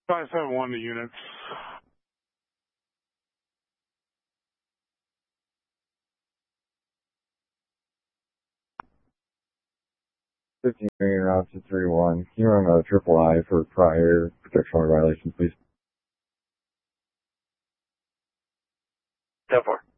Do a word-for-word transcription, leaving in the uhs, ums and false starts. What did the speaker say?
five seven one to units. fifteen million route to three one. Can you run a triple I for prior protection order violations, please? ten four.